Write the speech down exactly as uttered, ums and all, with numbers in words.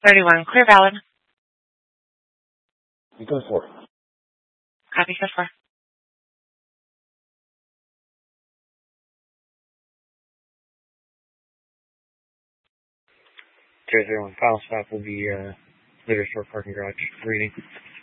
thirty-one, clear valid. You go for it. Copy so far. Zero zero one, final stop will be uh, Leader Store Parking Garage reading.